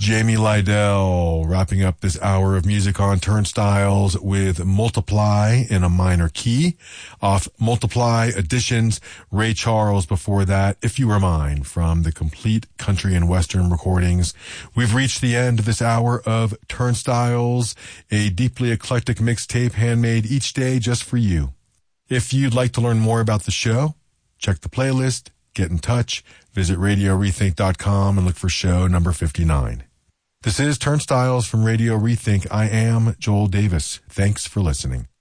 Jamie Lydell wrapping up this hour of music on Turnstiles with Multiply in a minor key. Off Multiply Editions, Ray Charles before that, If You Were Mine, from the Complete Country and Western recordings. We've reached the end of this hour of Turnstiles, a deeply eclectic mixtape handmade each day just for you. If you'd like to learn more about the show, check the playlist, get in touch, visit RadioRethink.com and look for show number 59. This is Turnstiles from Radio Rethink. I am Joel Davis. Thanks for listening.